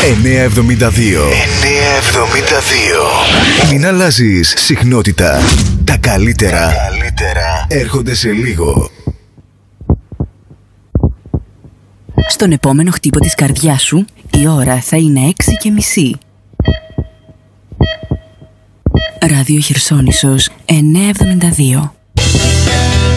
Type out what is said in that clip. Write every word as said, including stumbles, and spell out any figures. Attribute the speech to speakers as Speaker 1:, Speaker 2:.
Speaker 1: εννιακόσια εβδομήντα δύο. εννιακόσια εβδομήντα δύο. Μην αλλάζεις συχνότητα. Τα καλύτερα, Τα καλύτερα έρχονται σε λίγο.
Speaker 2: Στον επόμενο χτύπο της καρδιάς σου η ώρα θα είναι έξι και μισή. Ράδιο Χερσόνησος εννιακόσια εβδομήντα δύο.